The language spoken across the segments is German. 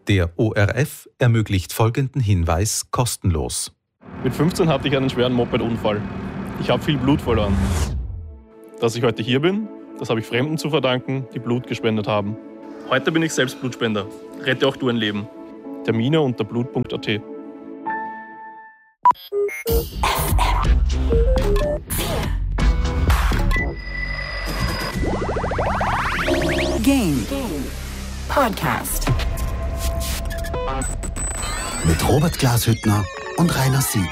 Der ORF ermöglicht folgenden Hinweis kostenlos. Mit 15 hatte ich einen schweren Mopedunfall. Ich habe viel Blut verloren. Dass ich heute hier bin, das habe ich Fremden zu verdanken, die Blut gespendet haben. Heute bin ich selbst Blutspender. Rette auch du ein Leben. Termine unter blut.at. Game Podcast mit Robert Glashüttner und Rainer Siegel.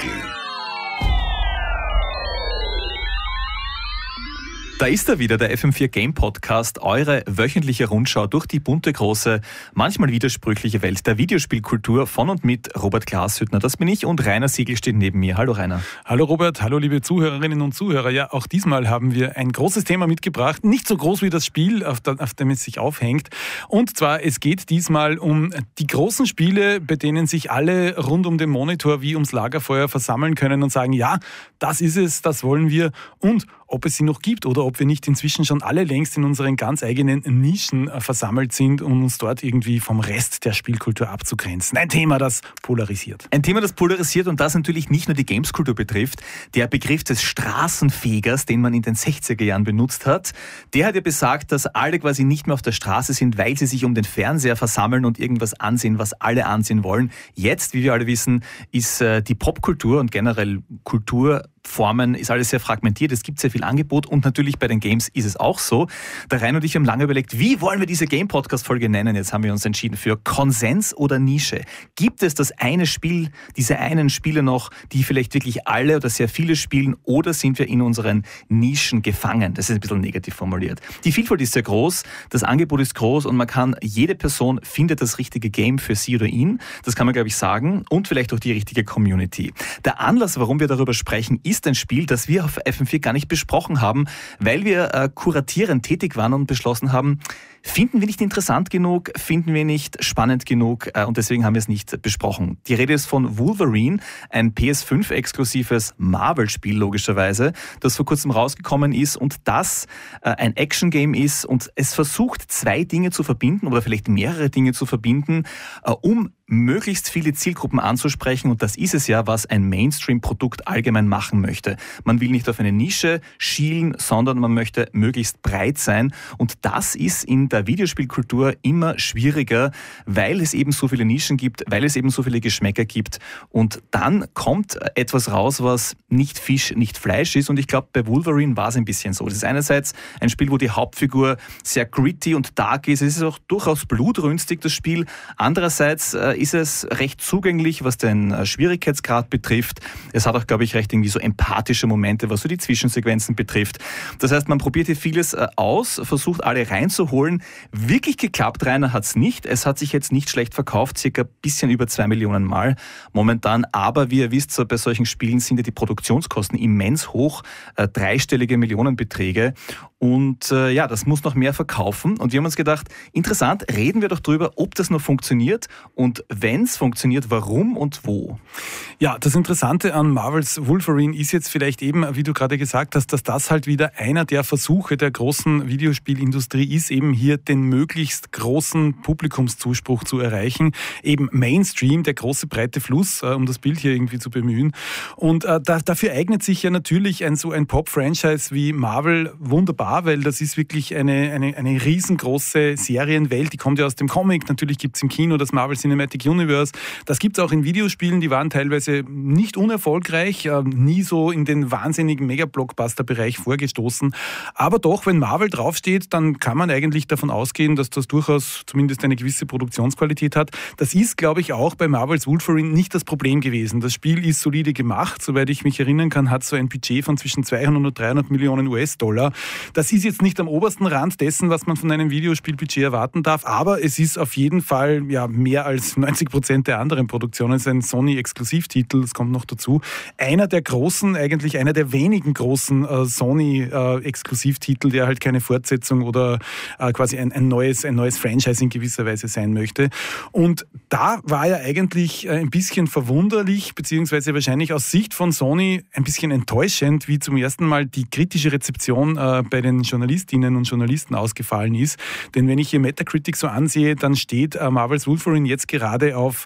Da ist er wieder, der FM4 Game Podcast, eure wöchentliche Rundschau durch die bunte, große, manchmal widersprüchliche Welt der Videospielkultur von und mit Robert Glashüttner. Das bin ich und Rainer Siegel steht neben mir. Hallo Rainer. Hallo Robert, hallo liebe Zuhörerinnen und Zuhörer. Ja, auch diesmal haben wir ein großes Thema mitgebracht, nicht so groß wie das Spiel, auf dem es sich aufhängt. Und zwar, es geht diesmal um die großen Spiele, bei denen sich alle rund um den Monitor wie ums Lagerfeuer versammeln können und sagen, ja, das ist es, das wollen wir, und ob es sie noch gibt oder ob wir nicht inzwischen schon alle längst in unseren ganz eigenen Nischen versammelt sind, um uns dort irgendwie vom Rest der Spielkultur abzugrenzen. Ein Thema, das polarisiert. Ein Thema, das polarisiert und das natürlich nicht nur die Gameskultur betrifft. Der Begriff des Straßenfegers, den man in den 60er Jahren benutzt hat, der hat ja besagt, dass alle quasi nicht mehr auf der Straße sind, weil sie sich um den Fernseher versammeln und irgendwas ansehen, was alle ansehen wollen. Jetzt, wie wir alle wissen, ist die Popkultur und generell Kulturformen ist alles sehr fragmentiert. Es gibt sehr viel Angebot und natürlich bei den Games ist es auch so. Der Rainer und ich haben lange überlegt, wie wollen wir diese Game-Podcast-Folge nennen? Jetzt haben wir uns entschieden für Konsens oder Nische. Gibt es das eine Spiel, diese einen Spiele noch, die vielleicht wirklich alle oder sehr viele spielen, oder sind wir in unseren Nischen gefangen? Das ist ein bisschen negativ formuliert. Die Vielfalt ist sehr groß, das Angebot ist groß und jede Person findet das richtige Game für sie oder ihn. Das kann man, glaube ich, sagen, und vielleicht auch die richtige Community. Der Anlass, warum wir darüber sprechen, ist ein Spiel, das wir auf FM4 gar nicht besprochen haben, weil wir kuratierend tätig waren und beschlossen haben, finden wir nicht interessant genug, finden wir nicht spannend genug und deswegen haben wir es nicht besprochen. Die Rede ist von Wolverine, ein PS5-exklusives Marvel-Spiel logischerweise, das vor kurzem rausgekommen ist und das ein Action-Game ist und es versucht, zwei Dinge zu verbinden oder vielleicht mehrere Dinge zu verbinden, um möglichst viele Zielgruppen anzusprechen, und das ist es ja, was ein Mainstream-Produkt allgemein machen möchte. Man will nicht auf eine Nische schielen, sondern man möchte möglichst breit sein, und das ist in der Videospielkultur immer schwieriger, weil es eben so viele Nischen gibt, weil es eben so viele Geschmäcker gibt, und dann kommt etwas raus, was nicht Fisch, nicht Fleisch ist, und ich glaube, bei Wolverine war es ein bisschen so. Es ist einerseits ein Spiel, wo die Hauptfigur sehr gritty und dark ist, es ist auch durchaus blutrünstig, das Spiel. Andererseits ist es recht zugänglich, was den Schwierigkeitsgrad betrifft. Es hat auch, glaube ich, recht irgendwie so empathische Momente, was so die Zwischensequenzen betrifft. Das heißt, man probiert hier vieles aus, versucht alle reinzuholen. Wirklich geklappt, Rainer, hat es nicht. Es hat sich jetzt nicht schlecht verkauft, circa ein bisschen über 2 Millionen Mal momentan. Aber wie ihr wisst, so bei solchen Spielen sind ja die Produktionskosten immens hoch, dreistellige Millionenbeträge. Und das muss noch mehr verkaufen. Und wir haben uns gedacht, interessant, reden wir doch drüber, ob das noch funktioniert und wenn es funktioniert, warum und wo. Ja, das Interessante an Marvels Wolverine ist jetzt vielleicht eben, wie du gerade gesagt hast, dass das halt wieder einer der Versuche der großen Videospielindustrie ist, eben hier den möglichst großen Publikumszuspruch zu erreichen. Eben Mainstream, der große breite Fluss, um das Bild hier irgendwie zu bemühen. Und dafür eignet sich ja natürlich so ein Pop-Franchise wie Marvel wunderbar, weil das ist wirklich eine riesengroße Serienwelt, die kommt ja aus dem Comic, natürlich gibt es im Kino das Marvel Cinematic Universe, das gibt es auch in Videospielen, die waren teilweise nicht unerfolgreich, nie so in den wahnsinnigen Mega-Blockbuster-Bereich vorgestoßen, aber doch, wenn Marvel draufsteht, dann kann man eigentlich davon ausgehen, dass das durchaus zumindest eine gewisse Produktionsqualität hat. Das ist, glaube ich, auch bei Marvels Wolverine nicht das Problem gewesen. Das Spiel ist solide gemacht, soweit ich mich erinnern kann, hat so ein Budget von zwischen 200 und 300 Millionen US-Dollar. Das ist jetzt nicht am obersten Rand dessen, was man von einem Videospielbudget erwarten darf, aber es ist auf jeden Fall mehr als 90% der anderen Produktionen. Es ist ein Sony-Exklusivtitel, das kommt noch dazu. Einer der wenigen großen Sony-Exklusivtitel, der halt keine Fortsetzung oder quasi ein neues Franchise in gewisser Weise sein möchte. Und da war ja eigentlich ein bisschen verwunderlich, beziehungsweise wahrscheinlich aus Sicht von Sony ein bisschen enttäuschend, wie zum ersten Mal die kritische Rezeption bei den Journalistinnen und Journalisten ausgefallen ist. Denn wenn ich hier Metacritic so ansehe, dann steht Marvel's Wolverine jetzt gerade auf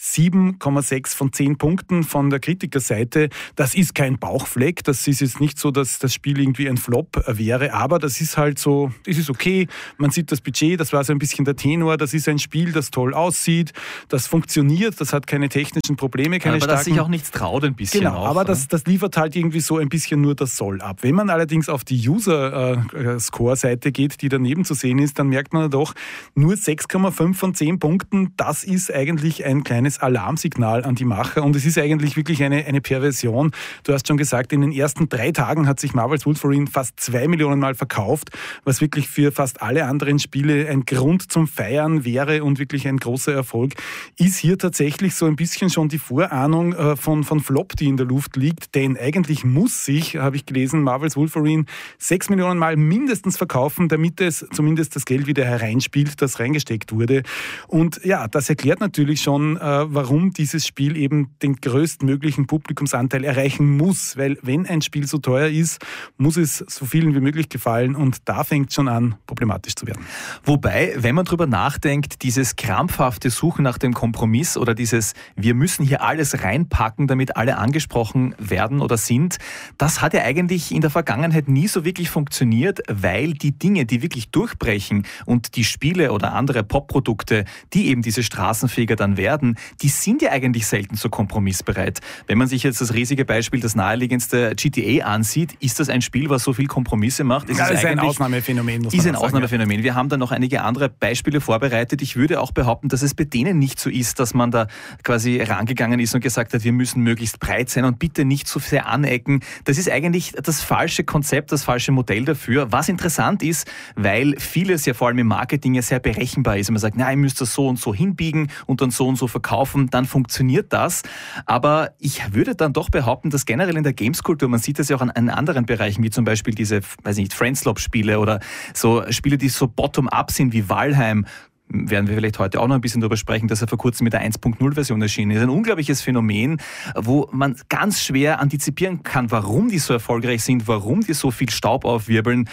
7,6 von 10 Punkten von der Kritikerseite. Das ist kein Bauchfleck, das ist jetzt nicht so, dass das Spiel irgendwie ein Flop wäre, aber das ist halt so, das ist okay. Man sieht das Budget, das war so ein bisschen der Tenor, das ist ein Spiel, das toll aussieht, das funktioniert, das hat keine technischen Probleme, keine aber starken... das sich auch nichts traut ein bisschen. Genau, auch, aber das liefert halt irgendwie so ein bisschen nur das Soll ab. Wenn man allerdings auf die User-Score-Seite geht, die daneben zu sehen ist, dann merkt man doch, nur 6,5 von 10 Punkten, das ist eigentlich ein kleines Alarmsignal an die Macher und es ist eigentlich wirklich eine Perversion. Du hast schon gesagt, in den ersten 3 Tagen hat sich Marvel's Wolverine fast 2 Millionen Mal verkauft, was wirklich für fast alle anderen Spiele ein Grund zum Feiern wäre und wirklich ein großer Erfolg. Ist hier tatsächlich so ein bisschen schon die Vorahnung von Flop, die in der Luft liegt, denn eigentlich muss sich, habe ich gelesen, Marvel's Wolverine 6 Millionen Mal mindestens verkaufen, damit es zumindest das Geld wieder hereinspielt, das reingesteckt wurde. Und ja, das erklärt natürlich schon, warum dieses Spiel eben den größtmöglichen Publikumsanteil erreichen muss, weil wenn ein Spiel so teuer ist, muss es so vielen wie möglich gefallen und da fängt es schon an, problematisch zu werden. Wobei, wenn man drüber nachdenkt, dieses krampfhafte Suchen nach dem Kompromiss oder dieses, wir müssen hier alles reinpacken, damit alle angesprochen werden oder sind, das hat ja eigentlich in der Vergangenheit nie so wirklich funktioniert, weil die Dinge, die wirklich durchbrechen und die Spiele oder andere Pop-Produkte, die eben diese Straßenfeger dann werden, die sind ja eigentlich selten so kompromissbereit. Wenn man sich jetzt das riesige Beispiel, das naheliegendste GTA ansieht, ist das ein Spiel, was so viel Kompromisse macht? Ist ein Ausnahmephänomen. Ist ein Ausnahmephänomen. Wir haben da noch einige andere Beispiele vorbereitet. Ich würde auch behaupten, dass es bei denen nicht so ist, dass man da quasi rangegangen ist und gesagt hat, wir müssen möglichst breit sein und bitte nicht so sehr anecken. Das ist eigentlich das falsche Konzept, das falsche Modell dafür. Was interessant ist, weil vieles ja vor allem im Marketing ja sehr berechenbar ist. Man sagt, na, ihr müsst das so und so hinbiegen und dann so und so verkaufen, dann funktioniert das. Aber ich würde dann doch behaupten, dass generell in der Gameskultur, man sieht das ja auch an anderen Bereichen, wie zum Beispiel diese, weiß nicht, Friendslop-Spiele oder so Spiele, die so bottom-up sind wie Valheim, werden wir vielleicht heute auch noch ein bisschen darüber sprechen, dass er vor kurzem mit der 1.0-Version erschienen ist. Ein unglaubliches Phänomen, wo man ganz schwer antizipieren kann, warum die so erfolgreich sind, warum die so viel Staub aufwirbeln.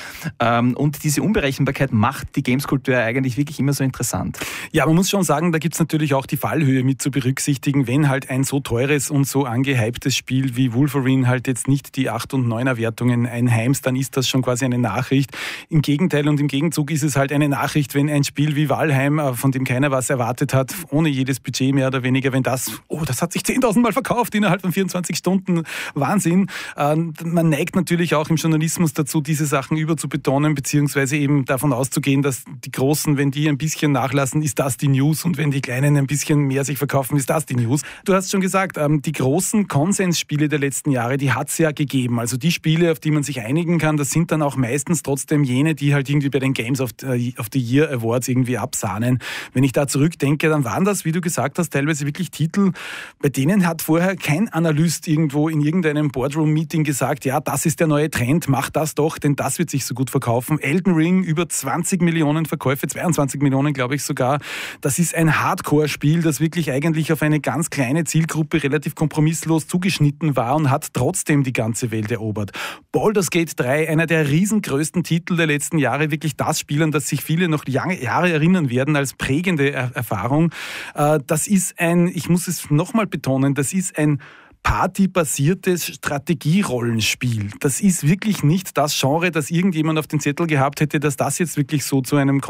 Und diese Unberechenbarkeit macht die Gameskultur eigentlich wirklich immer so interessant. Ja, man muss schon sagen, da gibt es natürlich auch die Fallhöhe mit zu berücksichtigen, wenn halt ein so teures und so angehyptes Spiel wie Wolverine halt jetzt nicht die 8- und 9er-Wertungen einheimst, dann ist das schon quasi eine Nachricht. Im Gegenteil und im Gegenzug ist es halt eine Nachricht, wenn ein Spiel wie Valheim, von dem keiner was erwartet hat, ohne jedes Budget mehr oder weniger, wenn das hat sich 10.000 Mal verkauft innerhalb von 24 Stunden, Wahnsinn. Man neigt natürlich auch im Journalismus dazu, diese Sachen überzubetonen, beziehungsweise eben davon auszugehen, dass die Großen, wenn die ein bisschen nachlassen, ist das die News und wenn die Kleinen ein bisschen mehr sich verkaufen, ist das die News. Du hast schon gesagt, die großen Konsensspiele der letzten Jahre, die hat es ja gegeben. Also die Spiele, auf die man sich einigen kann, das sind dann auch meistens trotzdem jene, die halt irgendwie bei den Games of the Year Awards irgendwie absahnen. Wenn ich da zurückdenke, dann waren das, wie du gesagt hast, teilweise wirklich Titel, bei denen hat vorher kein Analyst irgendwo in irgendeinem Boardroom-Meeting gesagt, ja, das ist der neue Trend, mach das doch, denn das wird sich so gut verkaufen. Elden Ring, über 20 Millionen Verkäufe, 22 Millionen, glaube ich sogar. Das ist ein Hardcore-Spiel, das wirklich eigentlich auf eine ganz kleine Zielgruppe relativ kompromisslos zugeschnitten war und hat trotzdem die ganze Welt erobert. Baldur's Gate 3, einer der riesengrößten Titel der letzten Jahre, wirklich das Spiel, an das sich viele noch Jahre erinnern werden, als prägende Erfahrung. Das ist ich muss es nochmal betonen, das ist ein partybasiertes Strategierollenspiel. Das ist wirklich nicht das Genre, das irgendjemand auf den Zettel gehabt hätte, dass das jetzt wirklich so zu einem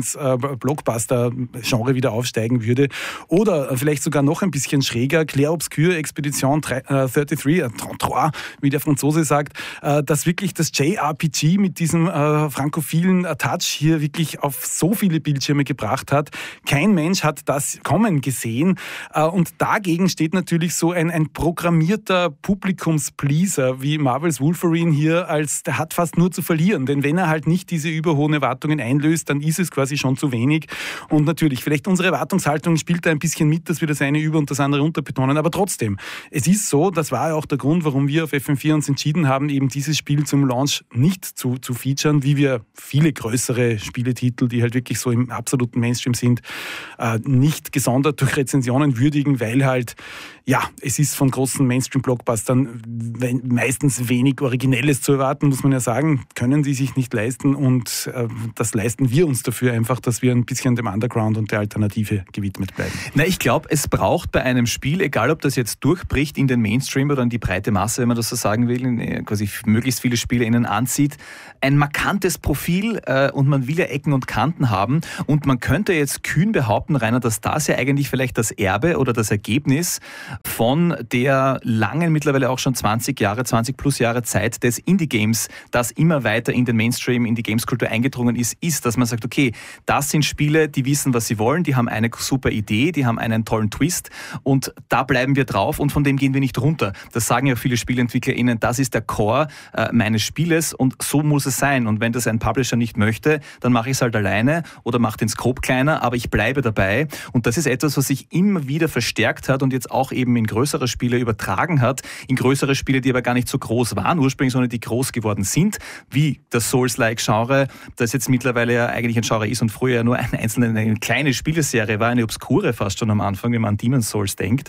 Konsens-Blockbuster-Genre wieder aufsteigen würde. Oder vielleicht sogar noch ein bisschen schräger, Clair Obscur Expedition 33, wie der Franzose sagt, dass wirklich das JRPG mit diesem frankophilen Touch hier wirklich auf so viele Bildschirme gebracht hat. Kein Mensch hat das kommen gesehen. Und dagegen steht natürlich so ein programmierter Publikumspleaser wie Marvel's Wolverine hier, der hat fast nur zu verlieren, denn wenn er halt nicht diese überhohen Erwartungen einlöst, dann ist es quasi schon zu wenig. Und natürlich, vielleicht unsere Erwartungshaltung spielt da ein bisschen mit, dass wir das eine über und das andere unterbetonen, aber trotzdem, es ist so, das war ja auch der Grund, warum wir auf FM4 uns entschieden haben, eben dieses Spiel zum Launch nicht zu featuren, wie wir viele größere Spieletitel, die halt wirklich so im absoluten Mainstream sind, nicht gesondert durch Rezensionen würdigen, weil halt, ja, es ist von großer großen Mainstream-Blockbustern meistens wenig Originelles zu erwarten, muss man ja sagen, können die sich nicht leisten und das leisten wir uns dafür einfach, dass wir ein bisschen dem Underground und der Alternative gewidmet bleiben. Na, ich glaube, es braucht bei einem Spiel, egal ob das jetzt durchbricht in den Mainstream oder in die breite Masse, wenn man das so sagen will, quasi möglichst viele Spiele innen anzieht, ein markantes Profil und man will ja Ecken und Kanten haben und man könnte jetzt kühn behaupten, Rainer, dass das ja eigentlich vielleicht das Erbe oder das Ergebnis von der langen, mittlerweile auch schon 20 plus Jahre Zeit des Indie-Games, das immer weiter in den Mainstream, in die Gameskultur eingedrungen ist, dass man sagt, okay, das sind Spiele, die wissen, was sie wollen, die haben eine super Idee, die haben einen tollen Twist und da bleiben wir drauf und von dem gehen wir nicht runter. Das sagen ja viele SpieleentwicklerInnen, das ist der Core meines Spieles und so muss es sein. Und wenn das ein Publisher nicht möchte, dann mache ich es halt alleine oder mache den Scope kleiner, aber ich bleibe dabei. Und das ist etwas, was sich immer wieder verstärkt hat und jetzt auch eben in größere Spiele übertragen hat, in größere Spiele, die aber gar nicht so groß waren ursprünglich, sondern die groß geworden sind, wie das Souls-like-Genre, das jetzt mittlerweile ja eigentlich ein Genre ist und früher ja nur eine kleine Spieleserie war, eine obskure fast schon am Anfang, wenn man an Demon's Souls denkt.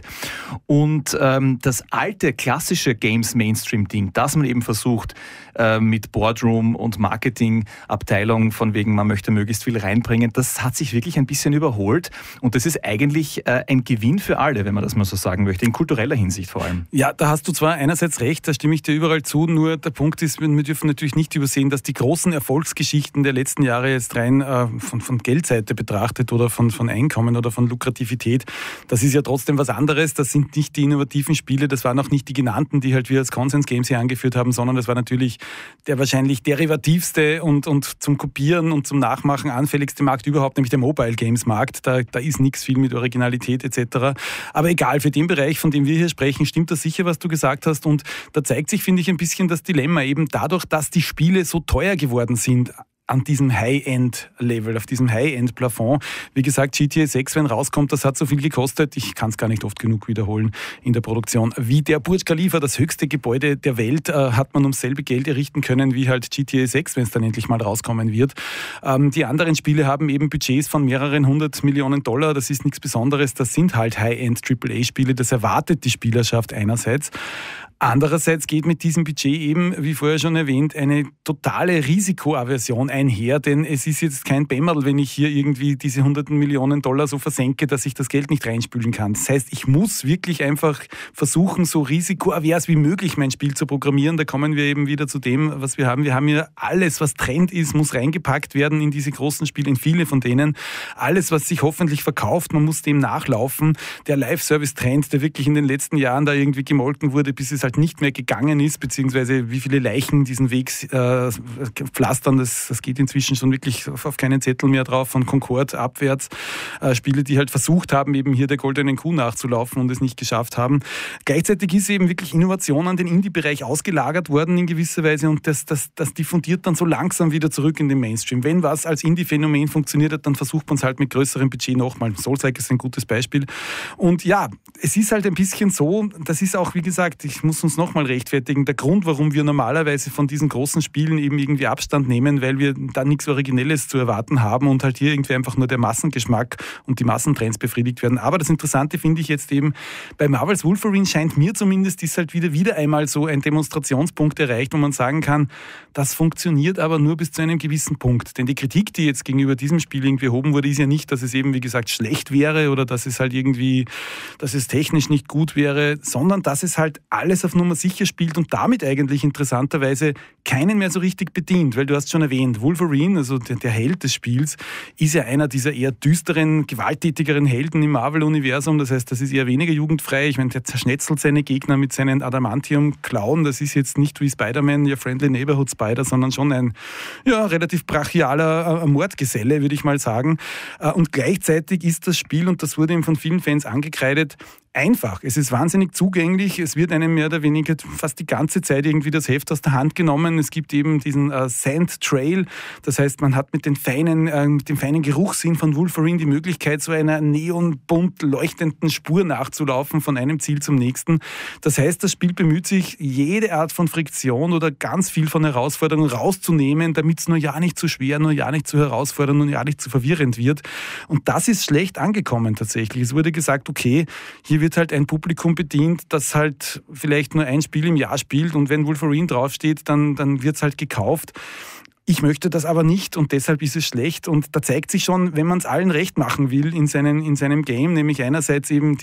Und das alte, klassische Games-Mainstream-Ding, das man eben versucht mit Boardroom und Marketingabteilung von wegen, man möchte möglichst viel reinbringen, das hat sich wirklich ein bisschen überholt und das ist eigentlich ein Gewinn für alle, wenn man das mal so sagen möchte, in kultureller Hinsicht vor allem. Ja, da hast du zwar einerseits recht, da stimme ich dir überall zu, nur der Punkt ist, wir dürfen natürlich nicht übersehen, dass die großen Erfolgsgeschichten der letzten Jahre jetzt rein von Geldseite betrachtet oder von Einkommen oder von Lukrativität, das ist ja trotzdem was anderes, das sind nicht die innovativen Spiele, das waren auch nicht die genannten, die halt wir als Consens Games hier angeführt haben, sondern das war natürlich der wahrscheinlich derivativste und zum Kopieren und zum Nachmachen anfälligste Markt überhaupt, nämlich der Mobile Games Markt, da ist nichts viel mit Originalität etc. Aber egal, für den Bereich, von dem wir hier sprechen, stimmt das sicher, was du gesagt hast und da zeigt sich, finde ich, ein bisschen das Dilemma eben dadurch, dass die Spiele so teuer geworden sind, an diesem High-End-Level, auf diesem High-End-Plafond. Wie gesagt, GTA 6, wenn rauskommt, das hat so viel gekostet, ich kann es gar nicht oft genug wiederholen in der Produktion. Wie der Burj Khalifa, das höchste Gebäude der Welt, hat man ums selbe Geld errichten können wie halt GTA 6, wenn es dann endlich mal rauskommen wird. Die anderen Spiele haben eben Budgets von mehreren 100 Millionen $, das ist nichts Besonderes, das sind halt High-End AAA-Spiele, das erwartet die Spielerschaft einerseits. Andererseits geht mit diesem Budget eben, wie vorher schon erwähnt, eine totale Risikoaversion einher, denn es ist jetzt kein Bämmerl, wenn ich hier irgendwie diese 100 Millionen $ so versenke, dass ich das Geld nicht reinspülen kann. Das heißt, ich muss wirklich einfach versuchen, so risikoavers wie möglich mein Spiel zu programmieren. Da kommen wir eben wieder zu dem, was wir haben. Wir haben hier alles, was Trend ist, muss reingepackt werden in diese großen Spiele, in viele von denen. Alles, was sich hoffentlich verkauft, man muss dem nachlaufen. Der Live-Service-Trend, der wirklich in den letzten Jahren da irgendwie gemolken wurde, bis es halt nicht mehr gegangen ist, beziehungsweise wie viele Leichen diesen Weg pflastern, das geht inzwischen schon wirklich auf keinen Zettel mehr drauf, von Concorde abwärts. Spiele, die halt versucht haben, eben hier der goldenen Kuh nachzulaufen und es nicht geschafft haben. Gleichzeitig ist eben wirklich Innovation an den Indie-Bereich ausgelagert worden in gewisser Weise und das diffundiert dann so langsam wieder zurück in den Mainstream. Wenn was als Indie-Phänomen funktioniert hat, dann versucht man es halt mit größerem Budget nochmal. Souls-like ist ein gutes Beispiel. Und ja, es ist halt ein bisschen so, das ist auch, wie gesagt, ich muss uns nochmal rechtfertigen, der Grund, warum wir normalerweise von diesen großen Spielen eben irgendwie Abstand nehmen, weil wir da nichts Originelles zu erwarten haben und halt hier irgendwie einfach nur der Massengeschmack und die Massentrends befriedigt werden. Aber das Interessante finde ich jetzt eben, bei Marvel's Wolverine scheint mir zumindest, ist halt wieder einmal so ein Demonstrationspunkt erreicht, wo man sagen kann, das funktioniert aber nur bis zu einem gewissen Punkt. Denn die Kritik, die jetzt gegenüber diesem Spiel irgendwie erhoben wurde, ist ja nicht, dass es eben, wie gesagt, schlecht wäre oder dass es halt irgendwie, dass es technisch nicht gut wäre, sondern dass es halt alles auf Nummer sicher spielt und damit eigentlich interessanterweise keinen mehr so richtig bedient, weil du hast schon erwähnt, Wolverine, also der Held des Spiels, ist ja einer dieser eher düsteren, gewalttätigeren Helden im Marvel-Universum, das heißt, das ist eher weniger jugendfrei, ich meine, der zerschnetzelt seine Gegner mit seinen Adamantium-Klauen, das ist jetzt nicht wie Spider-Man, ja Friendly Neighborhood Spider, sondern schon ein relativ brachialer Mordgeselle, würde ich mal sagen, und gleichzeitig ist das Spiel, und das wurde ihm von vielen Fans angekreidet, einfach. Es ist wahnsinnig zugänglich. Es wird einem mehr oder weniger fast die ganze Zeit irgendwie das Heft aus der Hand genommen. Es gibt eben diesen Sand Trail. Das heißt, man hat mit dem feinen Geruchssinn von Wolverine die Möglichkeit, so einer neonbunt leuchtenden Spur nachzulaufen von einem Ziel zum nächsten. Das heißt, das Spiel bemüht sich, jede Art von Friktion oder ganz viel von Herausforderungen rauszunehmen, damit es nur ja nicht zu schwer, nur ja nicht zu herausfordernd und ja nicht zu verwirrend wird. Und das ist schlecht angekommen tatsächlich. Es wurde gesagt, okay, hier wird halt ein Publikum bedient, das halt vielleicht nur ein Spiel im Jahr spielt und wenn Wolverine draufsteht, dann wird es halt gekauft. Ich möchte das aber nicht und deshalb ist es schlecht. Und da zeigt sich schon, wenn man es allen recht machen will in seinem Game, nämlich einerseits eben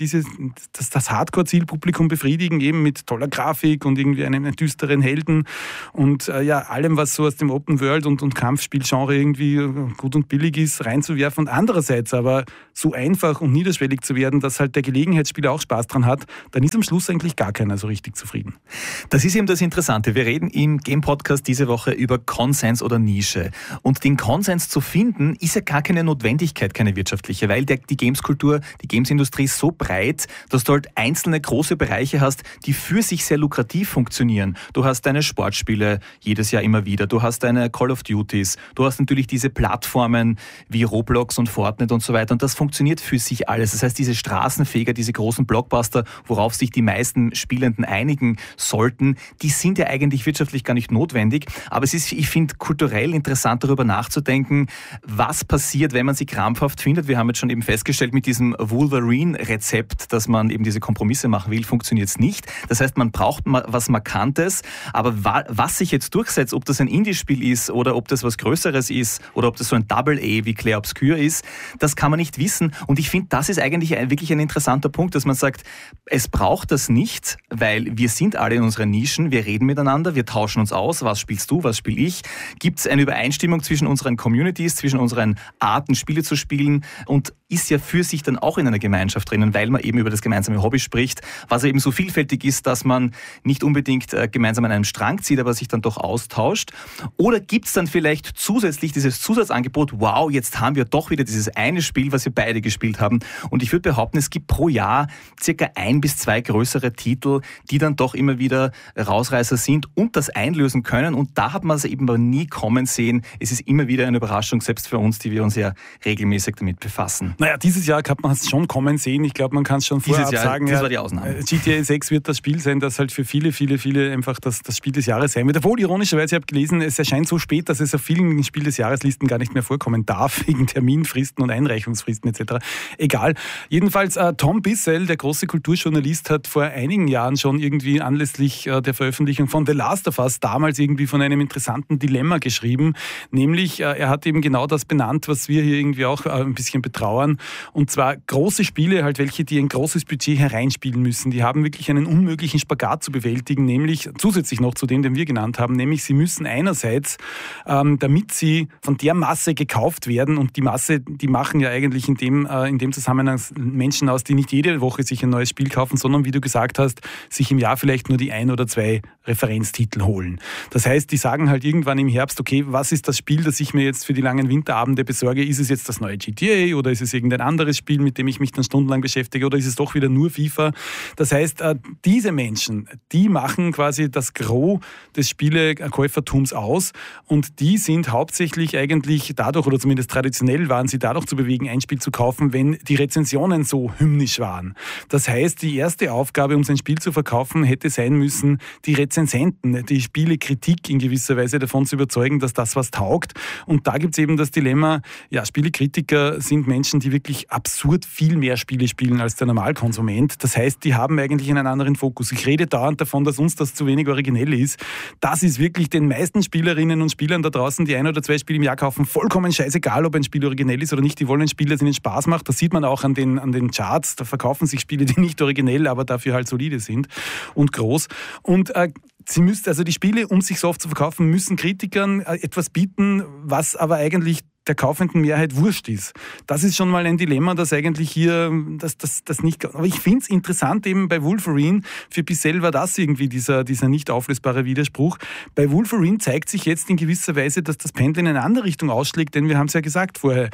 das Hardcore-Zielpublikum befriedigen, eben mit toller Grafik und irgendwie einem düsteren Helden und allem, was so aus dem Open-World- und Kampfspielgenre irgendwie gut und billig ist, reinzuwerfen. Und andererseits aber so einfach und niederschwellig zu werden, dass halt der Gelegenheitsspieler auch Spaß dran hat, dann ist am Schluss eigentlich gar keiner so richtig zufrieden. Das ist eben das Interessante. Wir reden im Game-Podcast diese Woche über Konsens oder Nische. Und den Konsens zu finden, ist ja gar keine Notwendigkeit, keine wirtschaftliche, weil die Gameskultur, die Gamesindustrie ist so breit, dass du halt einzelne große Bereiche hast, die für sich sehr lukrativ funktionieren. Du hast deine Sportspiele jedes Jahr immer wieder, du hast deine Call of Duties, du hast natürlich diese Plattformen wie Roblox und Fortnite und so weiter und das funktioniert für sich alles. Das heißt, diese Straßenfeger, diese großen Blockbuster, worauf sich die meisten Spielenden einigen sollten, die sind ja eigentlich wirtschaftlich gar nicht notwendig, aber es ist, ich finde, kulturell interessant darüber nachzudenken, was passiert, wenn man sie krampfhaft findet. Wir haben jetzt schon eben festgestellt, mit diesem Wolverine-Rezept, dass man eben diese Kompromisse machen will, funktioniert es nicht. Das heißt, man braucht was Markantes, aber was sich jetzt durchsetzt, ob das ein Indie-Spiel ist oder ob das was Größeres ist oder ob das so ein Double-A wie Clair Obscur ist, das kann man nicht wissen. Und ich finde, das ist eigentlich wirklich ein interessanter Punkt, dass man sagt, es braucht das nicht, weil wir sind alle in unseren Nischen, wir reden miteinander, wir tauschen uns aus, was spielst du, was spiele ich. Gibt es eine Übereinstimmung zwischen unseren Communities, zwischen unseren Arten, Spiele zu spielen und ist ja für sich dann auch in einer Gemeinschaft drinnen, weil man eben über das gemeinsame Hobby spricht, was eben so vielfältig ist, dass man nicht unbedingt gemeinsam an einem Strang zieht, aber sich dann doch austauscht. Oder gibt es dann vielleicht zusätzlich dieses Zusatzangebot, wow, jetzt haben wir doch wieder dieses eine Spiel, was wir beide gespielt haben. Und ich würde behaupten, es gibt pro Jahr circa 1 bis 2 größere Titel, die dann doch immer wieder Rausreißer sind und das einlösen können. Und da hat man es eben nie kommen sehen. Es ist immer wieder eine Überraschung, selbst für uns, die wir uns ja regelmäßig damit befassen. Naja, dieses Jahr hat man es schon kommen sehen. Ich glaube, man kann es schon vorab sagen. Das war die Ausnahme. GTA 6 wird das Spiel sein, das halt für viele einfach das Spiel des Jahres sein wird. Obwohl, ironischerweise, ich habe gelesen, es erscheint so spät, dass es auf vielen Spiel des Jahreslisten gar nicht mehr vorkommen darf, wegen Terminfristen und Einreichungsfristen etc. Egal. Jedenfalls, Tom Bissell, der große Kulturjournalist, hat vor einigen Jahren schon irgendwie anlässlich der Veröffentlichung von The Last of Us damals irgendwie von einem interessanten Dilemma geschrieben. Nämlich, er hat eben genau das benannt, was wir hier irgendwie auch ein bisschen betrauern. Und zwar große Spiele, halt welche, die ein großes Budget hereinspielen müssen. Die haben wirklich einen unmöglichen Spagat zu bewältigen, nämlich zusätzlich noch zu dem, den wir genannt haben, nämlich sie müssen einerseits, damit sie von der Masse gekauft werden und die Masse, die machen ja eigentlich in dem Zusammenhang Menschen aus, die nicht jede Woche sich ein neues Spiel kaufen, sondern, wie du gesagt hast, sich im Jahr vielleicht nur die 1 oder 2 Referenztitel holen. Das heißt, die sagen halt irgendwann im Herbst, okay, was ist das Spiel, das ich mir jetzt für die langen Winterabende besorge? Ist es jetzt das neue GTA oder ist es irgendein anderes Spiel, mit dem ich mich dann stundenlang beschäftige oder ist es doch wieder nur FIFA? Das heißt, diese Menschen, die machen quasi das Gros des Spielekäufertums aus und die sind hauptsächlich eigentlich dadurch, oder zumindest traditionell waren sie dadurch zu bewegen, ein Spiel zu kaufen, wenn die Rezensionen so hymnisch waren. Das heißt, die erste Aufgabe, um sein Spiel zu verkaufen, hätte sein müssen, die Rezensenten, die Spielekritik in gewisser Weise davon zu überzeugen, dass das was taugt. Und da gibt es eben das Dilemma, ja, Spielekritiker sind Menschen, die wirklich absurd viel mehr Spiele spielen als der Normalkonsument. Das heißt, die haben eigentlich einen anderen Fokus. Ich rede dauernd davon, dass uns das zu wenig originell ist. Das ist wirklich den meisten Spielerinnen und Spielern da draußen, die 1 oder 2 Spiele im Jahr kaufen, vollkommen scheißegal, ob ein Spiel originell ist oder nicht. Die wollen ein Spiel, das ihnen Spaß macht. Das sieht man auch an den Charts. Da verkaufen sich Spiele, die nicht originell, aber dafür halt solide sind und groß. Und die Spiele, um sich so oft zu verkaufen, müssen Kritikern etwas bieten, was aber eigentlich der kaufenden Mehrheit wurscht ist. Das ist schon mal ein Dilemma, das eigentlich hier, das nicht, aber ich finde es interessant eben bei Wolverine, für Bissell war das irgendwie dieser nicht auflösbare Widerspruch. Bei Wolverine zeigt sich jetzt in gewisser Weise, dass das Pendel in eine andere Richtung ausschlägt, denn wir haben es ja gesagt vorher,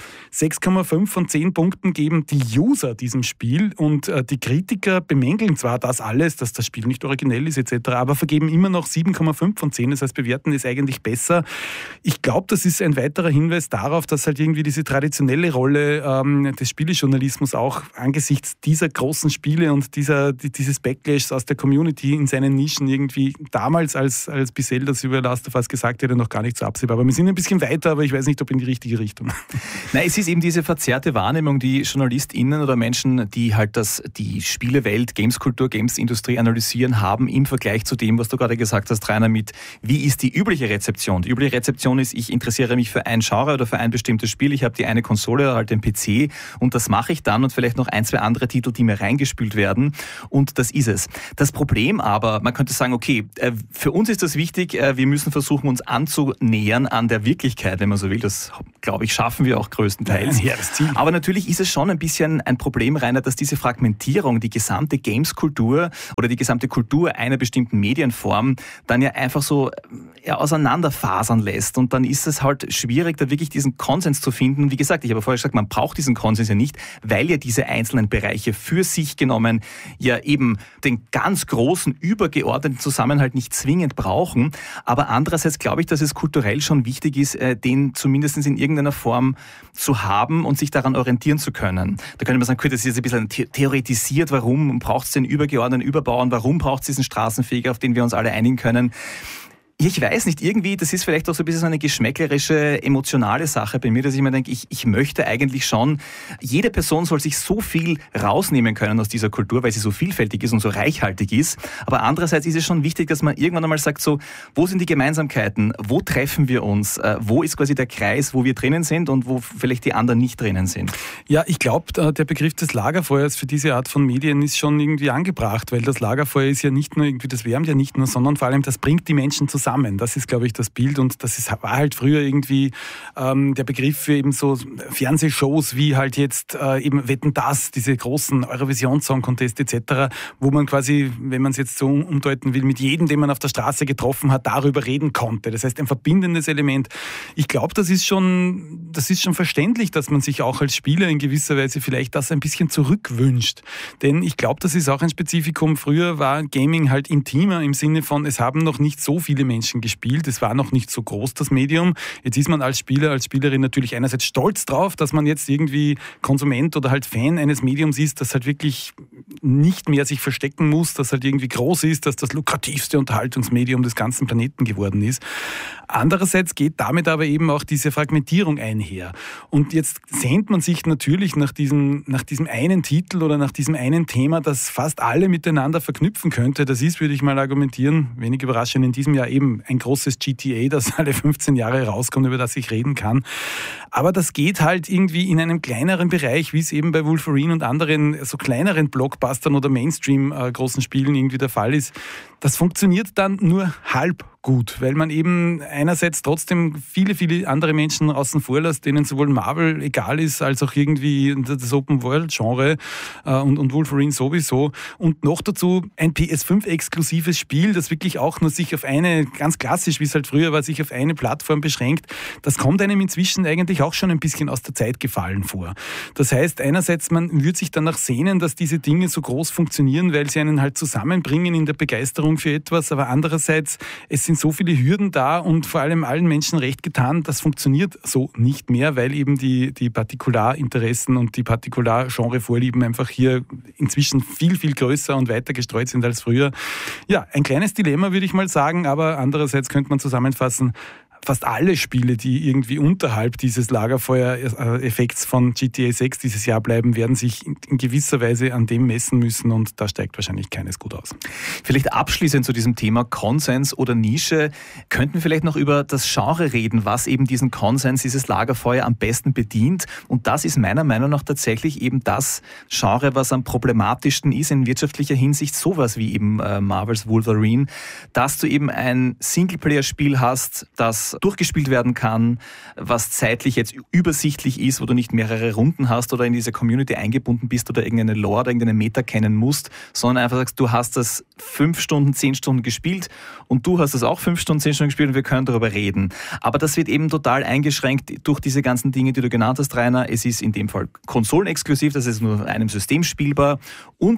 6,5 von 10 Punkten geben die User diesem Spiel und die Kritiker bemängeln zwar das alles, dass das Spiel nicht originell ist etc., aber vergeben immer noch 7,5 von 10, das heißt bewerten es eigentlich besser. Ich glaube, das ist ein weiterer Hinweis darauf, darauf, dass halt irgendwie diese traditionelle Rolle des Spielejournalismus auch angesichts dieser großen Spiele und dieses Backlash aus der Community in seinen Nischen irgendwie damals, als Bissell das über Last of Us gesagt hätte, noch gar nicht so absehbar. Aber wir sind ein bisschen weiter, aber ich weiß nicht, ob in die richtige Richtung. Nein, es ist eben diese verzerrte Wahrnehmung, die JournalistInnen oder Menschen, die halt die Spielewelt, Gameskultur, Gamesindustrie analysieren, haben im Vergleich zu dem, was du gerade gesagt hast, Rainer, mit wie ist die übliche Rezeption? Die übliche Rezeption ist, ich interessiere mich für ein Genre oder für ein bestimmtes Spiel, ich habe die eine Konsole oder halt den PC und das mache ich dann und vielleicht noch ein, zwei andere Titel, die mir reingespült werden und das ist es. Das Problem aber, man könnte sagen, okay, für uns ist das wichtig, wir müssen versuchen, uns anzunähern an der Wirklichkeit, wenn man so will. Das, glaube ich, schaffen wir auch größtenteils. Ja, das Ziel. Aber natürlich ist es schon ein bisschen ein Problem, Rainer, dass diese Fragmentierung, die gesamte Gameskultur oder die gesamte Kultur einer bestimmten Medienform dann ja einfach so auseinanderfasern lässt. Und dann ist es halt schwierig, da wirklich diesen Konsens zu finden. Wie gesagt, ich habe vorher gesagt, man braucht diesen Konsens ja nicht, weil ja diese einzelnen Bereiche für sich genommen ja eben den ganz großen, übergeordneten Zusammenhalt nicht zwingend brauchen. Aber andererseits glaube ich, dass es kulturell schon wichtig ist, den zumindest in irgendeiner Form zu haben und sich daran orientieren zu können. Da könnte man sagen, das ist jetzt ein bisschen theoretisiert, warum braucht es den übergeordneten Überbauern, warum braucht es diesen Straßenfeger, auf den wir uns alle einigen können. Ich weiß nicht, irgendwie, das ist vielleicht auch so ein bisschen so eine geschmäcklerische, emotionale Sache bei mir, dass ich mir denke, ich möchte eigentlich schon, jede Person soll sich so viel rausnehmen können aus dieser Kultur, weil sie so vielfältig ist und so reichhaltig ist. Aber andererseits ist es schon wichtig, dass man irgendwann einmal sagt, so, wo sind die Gemeinsamkeiten? Wo treffen wir uns? Wo ist quasi der Kreis, wo wir drinnen sind und wo vielleicht die anderen nicht drinnen sind? Ja, ich glaube, der Begriff des Lagerfeuers für diese Art von Medien ist schon irgendwie angebracht, weil das Lagerfeuer ist ja nicht nur irgendwie, das wärmt ja nicht nur, sondern vor allem, das bringt die Menschen zusammen. Das ist, glaube ich, das Bild und war halt früher irgendwie der Begriff für eben so Fernsehshows wie halt jetzt eben Wetten, dass, diese großen Eurovision Song Contest etc., wo man quasi, wenn man es jetzt so umdeuten will, mit jedem, den man auf der Straße getroffen hat, darüber reden konnte. Das heißt, ein verbindendes Element. Ich glaube, das ist schon verständlich, dass man sich auch als Spieler in gewisser Weise vielleicht das ein bisschen zurückwünscht. Denn ich glaube, das ist auch ein Spezifikum. Früher war Gaming halt intimer im Sinne von, es haben noch nicht so viele Menschen gespielt. Es war noch nicht so groß, das Medium. Jetzt ist man als Spieler, als Spielerin natürlich einerseits stolz drauf, dass man jetzt irgendwie Konsument oder halt Fan eines Mediums ist, das halt wirklich nicht mehr sich verstecken muss, das halt irgendwie groß ist, dass das lukrativste Unterhaltungsmedium des ganzen Planeten geworden ist. Andererseits geht damit aber eben auch diese Fragmentierung einher. Und jetzt sehnt man sich natürlich nach diesem einen Titel oder nach diesem einen Thema, das fast alle miteinander verknüpfen könnte. Das ist, würde ich mal argumentieren, wenig überraschend in diesem Jahr eben ein großes GTA, das alle 15 Jahre rauskommt, über das ich reden kann. Aber das geht halt irgendwie in einem kleineren Bereich, wie es eben bei Wolverine und anderen so kleineren Blockbustern oder Mainstream großen Spielen irgendwie der Fall ist. Das funktioniert dann nur halb gut, weil man eben einerseits trotzdem viele, viele andere Menschen außen vor lässt, denen sowohl Marvel egal ist, als auch irgendwie das Open-World-Genre und Wolverine sowieso. Und noch dazu ein PS5-exklusives Spiel, das wirklich auch nur sich auf eine, ganz klassisch, wie es halt früher war, sich auf eine Plattform beschränkt. Das kommt einem inzwischen eigentlich auch schon ein bisschen aus der Zeit gefallen vor. Das heißt, einerseits, man würde sich danach sehnen, dass diese Dinge so groß funktionieren, weil sie einen halt zusammenbringen in der Begeisterung für etwas, aber andererseits, es sind so viele Hürden da und vor allem allen Menschen recht getan, das funktioniert so nicht mehr, weil eben die Partikularinteressen und die Partikular-Genre-Vorlieben einfach hier inzwischen viel, viel größer und weiter gestreut sind als früher. Ja, ein kleines Dilemma, würde ich mal sagen, aber andererseits könnte man zusammenfassen, fast alle Spiele, die irgendwie unterhalb dieses Lagerfeuer-Effekts von GTA 6 dieses Jahr bleiben, werden sich in gewisser Weise an dem messen müssen und da steigt wahrscheinlich keines gut aus. Vielleicht abschließend zu diesem Thema Konsens oder Nische, könnten wir vielleicht noch über das Genre reden, was eben diesen Konsens, dieses Lagerfeuer am besten bedient. Und das ist meiner Meinung nach tatsächlich eben das Genre, was am problematischsten ist in wirtschaftlicher Hinsicht, sowas wie eben Marvels Wolverine, dass du eben ein Singleplayer-Spiel hast, das durchgespielt werden kann, was zeitlich jetzt übersichtlich ist, wo du nicht mehrere Runden hast oder in diese Community eingebunden bist oder irgendeine Lore oder irgendeine Meta kennen musst, sondern einfach sagst, du hast das 5 Stunden, 10 Stunden gespielt und du hast das auch 5 Stunden, 10 Stunden gespielt und wir können darüber reden. Aber das wird eben total eingeschränkt durch diese ganzen Dinge, die du genannt hast, Rainer. Es ist in dem Fall konsolenexklusiv, das ist nur in einem System spielbar und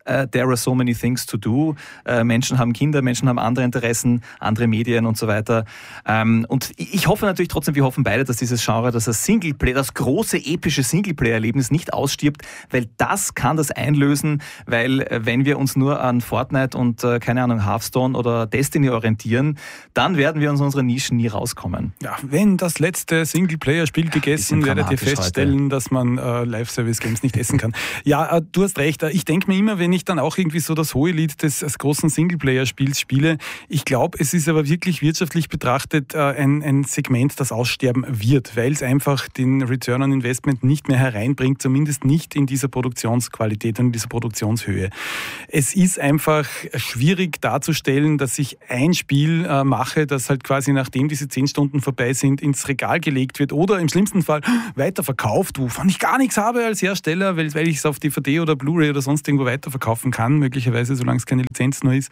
there are so many things to do. Menschen haben Kinder, Menschen haben andere Interessen, andere Medien und so weiter. Und ich hoffe natürlich trotzdem, wir hoffen beide, dass dieses Genre, dass das Singleplayer, das große epische Singleplayer-Erlebnis nicht ausstirbt, weil das kann das einlösen, weil wenn wir uns nur an Fortnite und keine Ahnung, Hearthstone oder Destiny orientieren, dann werden wir aus unseren Nischen nie rauskommen. Ja, wenn das letzte Singleplayer-Spiel gegessen, werdet ihr feststellen, dass man Live-Service-Games nicht essen kann. Ja, du hast recht. Ich denke mir immer, wenn ich dann auch irgendwie so das Hohelied des großen Singleplayer-Spiels spiele, ich glaube, es ist aber wirklich wirtschaftlich betrachtet ein Segment, das aussterben wird, weil es einfach den Return on Investment nicht mehr hereinbringt, zumindest nicht in dieser Produktionsqualität und in dieser Produktionshöhe. Es ist einfach schwierig darzustellen, dass ich ein Spiel mache, das halt quasi nachdem diese 10 Stunden vorbei sind, ins Regal gelegt wird oder im schlimmsten Fall weiterverkauft, wovon ich gar nichts habe als Hersteller, weil ich es auf DVD oder Blu-ray oder sonst irgendwo weiterverkaufen kann, möglicherweise, solange es keine Lizenz nur ist.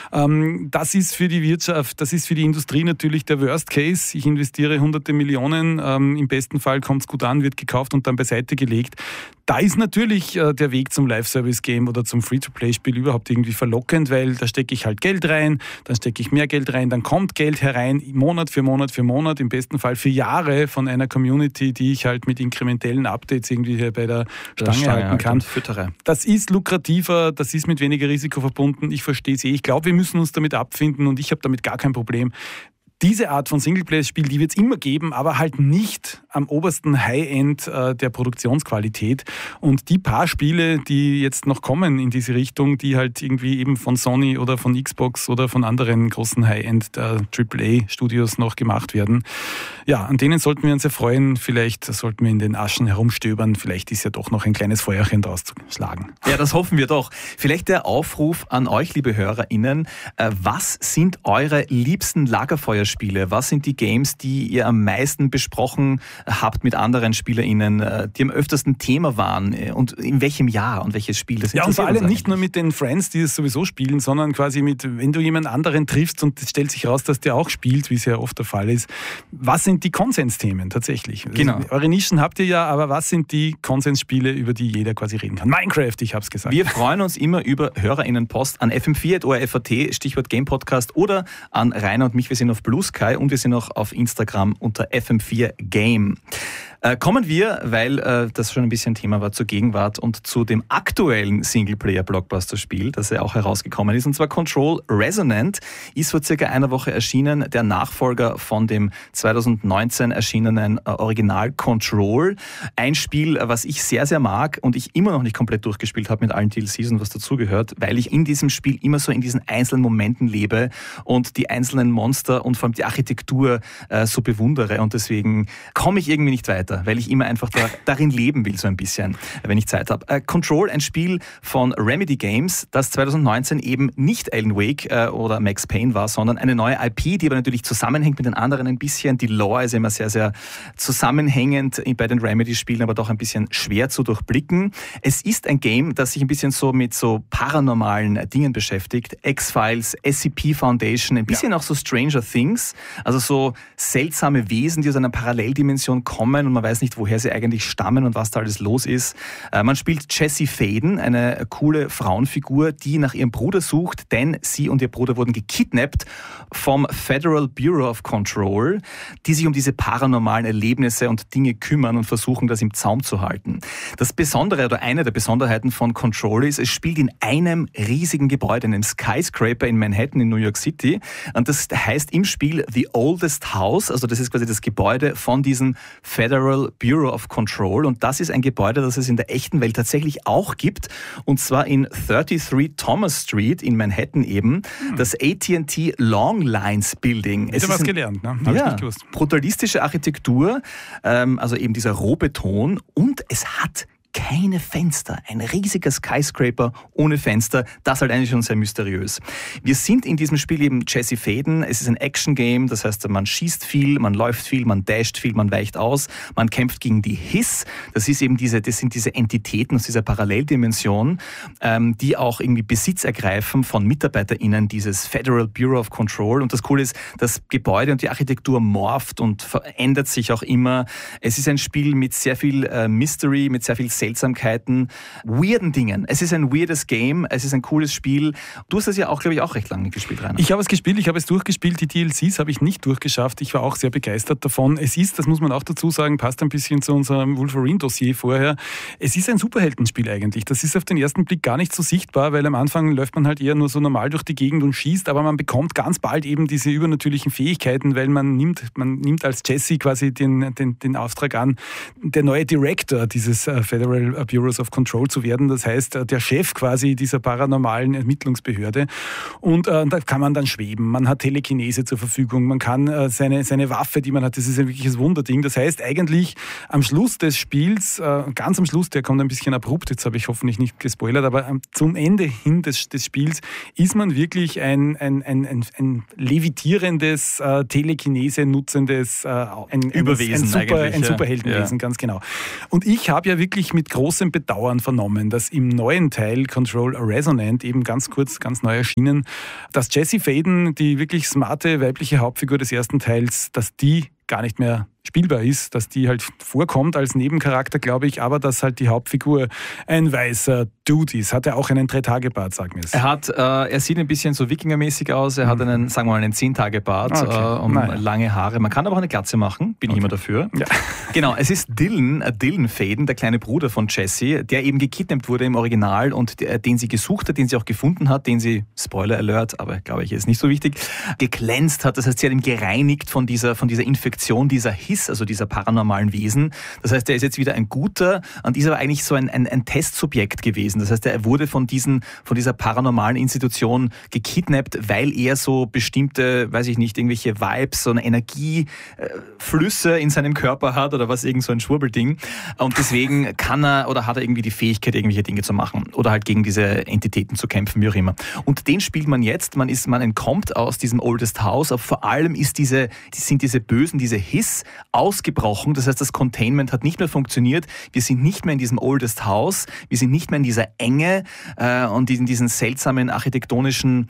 Das ist für die Wirtschaft, das ist für die Industrie natürlich der Worst Case. Ich investiere hunderte Millionen, im besten Fall kommt es gut an, wird gekauft und dann beiseite gelegt. Da ist natürlich der Weg zum Live-Service-Game oder zum Free-to-Play-Spiel überhaupt irgendwie verlockend, weil da stecke ich halt Geld rein, dann stecke ich mehr Geld rein, dann kommt Geld herein, Monat für Monat für Monat, im besten Fall für Jahre von einer Community, die ich halt mit inkrementellen Updates irgendwie hier bei der Stange halten kann. Füttere. Das ist lukrativer, das ist mit weniger Risiko verbunden, ich verstehe es eh. Ich glaube, wir müssen uns damit abfinden und ich habe damit gar kein Problem. Diese Art von Singleplayer-Spiel, die wird es immer geben, aber halt nicht am obersten High-End der Produktionsqualität. Und die paar Spiele, die jetzt noch kommen in diese Richtung, die halt irgendwie eben von Sony oder von Xbox oder von anderen großen High-End AAA-Studios noch gemacht werden, ja, an denen sollten wir uns erfreuen. Vielleicht sollten wir in den Aschen herumstöbern. Vielleicht ist ja doch noch ein kleines Feuerchen draus zu schlagen. Ja, das hoffen wir doch. Vielleicht der Aufruf an euch, liebe HörerInnen. Was sind eure liebsten Lagerfeuerspiele? Was sind die Games, die ihr am meisten besprochen habt mit anderen SpielerInnen, die am öftesten Thema waren und in welchem Jahr und welches Spiel das ist? Ja, und vor allem nicht nur mit den Friends, die es sowieso spielen, sondern quasi mit, wenn du jemand anderen triffst und es stellt sich raus, dass der auch spielt, wie es ja oft der Fall ist. Was sind die Konsensthemen tatsächlich? Genau. Also, eure Nischen habt ihr ja, aber was sind die Konsensspiele, über die jeder quasi reden kann? Minecraft, ich hab's gesagt. Wir freuen uns immer über HörerInnenpost an fm4.orf.at, Stichwort Game Podcast oder an Rainer und mich. Wir sind auf Blue Sky und wir sind auch auf Instagram unter FM4Game. Kommen wir, weil das schon ein bisschen Thema war, zur Gegenwart und zu dem aktuellen Singleplayer-Blockbuster-Spiel, das ja auch herausgekommen ist, und zwar Control Resonant, ist vor circa einer Woche erschienen, der Nachfolger von dem 2019 erschienenen Original Control. Ein Spiel, was ich sehr, sehr mag und ich immer noch nicht komplett durchgespielt habe mit allen DLCs und was dazugehört, weil ich in diesem Spiel immer so in diesen einzelnen Momenten lebe und die einzelnen Monster und vor allem die Architektur so bewundere und deswegen komme ich irgendwie nicht weiter, weil ich immer einfach darin leben will, so ein bisschen, wenn ich Zeit habe. Control, ein Spiel von Remedy Games, das 2019 eben nicht Alan Wake oder Max Payne war, sondern eine neue IP, die aber natürlich zusammenhängt mit den anderen ein bisschen. Die Lore ist immer sehr, sehr zusammenhängend bei den Remedy-Spielen, aber doch ein bisschen schwer zu durchblicken. Es ist ein Game, das sich ein bisschen so mit so paranormalen Dingen beschäftigt. X-Files, SCP Foundation, ein bisschen auch so Stranger Things, also so seltsame Wesen, die aus einer Paralleldimension kommen und man weiß nicht, woher sie eigentlich stammen und was da alles los ist. Man spielt Jessie Faden, eine coole Frauenfigur, die nach ihrem Bruder sucht, denn sie und ihr Bruder wurden gekidnappt vom Federal Bureau of Control, die sich um diese paranormalen Erlebnisse und Dinge kümmern und versuchen, das im Zaum zu halten. Das Besondere oder eine der Besonderheiten von Control ist, es spielt in einem riesigen Gebäude, in einem Skyscraper in Manhattan in New York City, und das heißt im Spiel The Oldest House, also das ist quasi das Gebäude von diesem Federal Bureau of Control, und das ist ein Gebäude, das es in der echten Welt tatsächlich auch gibt, und zwar in 33 Thomas Street in Manhattan eben, das AT&T Long Lines Building. Es ist was gelernt, ne? Hab ich nicht gewusst. Brutalistische Architektur, also eben dieser Rohbeton, und es hat keine Fenster. Ein riesiger Skyscraper ohne Fenster. Das halt eigentlich schon sehr mysteriös. Wir sind in diesem Spiel eben Jessie Faden. Es ist ein Action-Game. Das heißt, man schießt viel, man läuft viel, man dasht viel, man weicht aus. Man kämpft gegen die Hiss. Das sind diese Entitäten aus dieser Paralleldimension, die auch irgendwie Besitz ergreifen von MitarbeiterInnen dieses Federal Bureau of Control. Und das Coole ist, das Gebäude und die Architektur morpht und verändert sich auch immer. Es ist ein Spiel mit sehr viel Mystery, mit sehr viel Seltsamkeiten, weirden Dingen. Es ist ein weirdes Game, es ist ein cooles Spiel. Du hast es ja auch, glaube ich, auch recht lange gespielt, Rainer. Ich habe es gespielt, ich habe es durchgespielt. Die DLCs habe ich nicht durchgeschafft. Ich war auch sehr begeistert davon. Es ist, das muss man auch dazu sagen, passt ein bisschen zu unserem Wolverine-Dossier vorher, es ist ein Superheldenspiel eigentlich. Das ist auf den ersten Blick gar nicht so sichtbar, weil am Anfang läuft man halt eher nur so normal durch die Gegend und schießt, aber man bekommt ganz bald eben diese übernatürlichen Fähigkeiten, weil man nimmt als Jesse quasi den Auftrag an, der neue Director dieses Federal Bureau of Control zu werden. Das heißt, der Chef quasi dieser paranormalen Ermittlungsbehörde. Und da kann man dann schweben. Man hat Telekinese zur Verfügung. Man kann seine Waffe, die man hat, das ist ein wirkliches Wunderding. Das heißt, eigentlich am Schluss des Spiels, ganz am Schluss, der kommt ein bisschen abrupt, jetzt habe ich hoffentlich nicht gespoilert, aber zum Ende hin des Spiels ist man wirklich ein levitierendes, Telekinese nutzendes Überwesen ein Superheldenwesen, ganz genau. Und ich habe ja wirklich mit großem Bedauern vernommen, dass im neuen Teil Control Resonant, eben ganz neu erschienen, dass Jesse Faden, die wirklich smarte weibliche Hauptfigur des ersten Teils, dass die gar nicht mehr spielbar ist, dass die halt vorkommt als Nebencharakter, glaube ich, aber dass halt die Hauptfigur ein weißer Dude ist. Hat er auch einen 3-Tage-Bart, sag mir es. Er sieht ein bisschen so Wikingermäßig aus, er hat einen 10-Tage-Bart und lange Haare. Man kann aber auch eine Glatze machen, bin ich immer dafür. Ja. Genau, es ist Dylan Faden, der kleine Bruder von Jesse, der eben gekidnappt wurde im Original und den sie gesucht hat, den sie auch gefunden hat, den sie, Spoiler Alert, aber glaube ich ist nicht so wichtig, geglänzt hat. Das heißt, sie hat ihn gereinigt von dieser Infektion, dieser Hiss, also dieser paranormalen Wesen. Das heißt, er ist jetzt wieder ein Guter und ist aber eigentlich so ein Testsubjekt gewesen. Das heißt, er wurde von dieser paranormalen Institution gekidnappt, weil er so bestimmte, weiß ich nicht, irgendwelche Vibes, so eine Energieflüsse in seinem Körper hat oder was, irgend so ein Schwurbelding. Und deswegen hat er irgendwie die Fähigkeit, irgendwelche Dinge zu machen oder halt gegen diese Entitäten zu kämpfen, wie auch immer. Und den spielt man jetzt. Man entkommt aus diesem Oldest House, aber vor allem sind diese Bösen, diese Hiss ausgebrochen. Das heißt, das Containment hat nicht mehr funktioniert. Wir sind nicht mehr in diesem Oldest House. Wir sind nicht mehr in dieser Enge und in diesen seltsamen architektonischen